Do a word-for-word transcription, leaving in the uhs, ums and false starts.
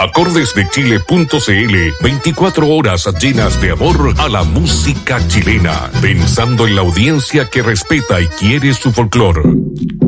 Acordesdechile punto cl, veinticuatro horas llenas de amor a la música chilena, pensando en la audiencia que respeta y quiere su folclore.